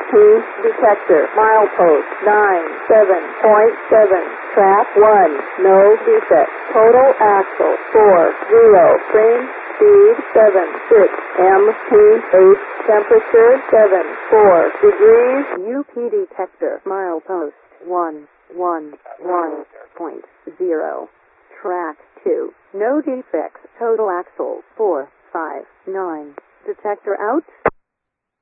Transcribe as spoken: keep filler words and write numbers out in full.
P detector, milepost nine seven point seven, track one, no defect, total axle four zero, frame speed seven six, M P eight, temperature seven four degrees, U P detector, milepost one one one point zero, track two, no defects, total axle four five nine, detector out.